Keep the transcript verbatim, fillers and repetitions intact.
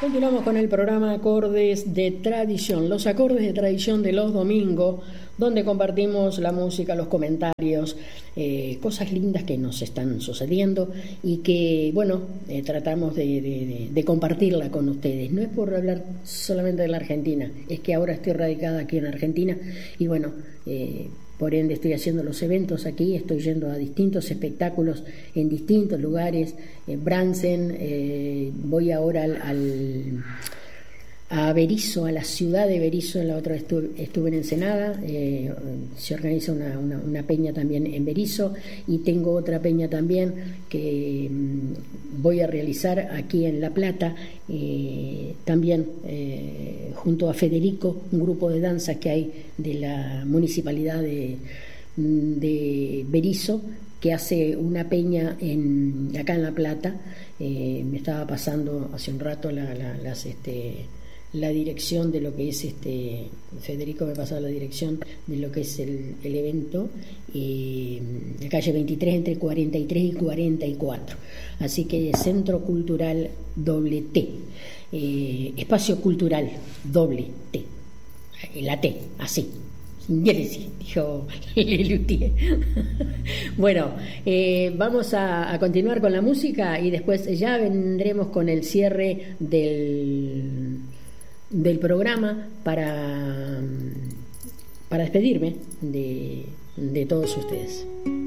Continuamos con el programa Acordes de Tradición, los acordes de tradición de los domingos, donde compartimos la música, los comentarios, eh, cosas lindas que nos están sucediendo y que, bueno, eh, tratamos de, de, de compartirla con ustedes. No es por hablar solamente de la Argentina, es que ahora estoy radicada aquí en Argentina y, bueno, eh, por ende estoy haciendo los eventos aquí, estoy yendo a distintos espectáculos en distintos lugares, eh, Bransen, eh, voy ahora al, al, a Berisso, a la ciudad de Berisso, en la otra estuve, estuve en Ensenada, eh, se organiza una, una, una peña también en Berisso y tengo otra peña también que mm, voy a realizar aquí en La Plata, eh, también eh, junto a Federico, un grupo de danza que hay de la municipalidad de, de Berisso, que hace una peña en, acá en La Plata. Eh, me estaba pasando hace un rato la, la, las este la dirección de lo que es este Federico me pasó la dirección de lo que es el, el evento, eh, la calle veintitrés entre cuarenta y tres y cuarenta y cuatro, así que Centro Cultural doble T, eh, Espacio Cultural doble T, la T, así diéresis, dijo Lelutier. Bueno, eh, vamos a, a continuar con la música y después ya vendremos con el cierre del del programa para, para despedirme de, de todos ustedes.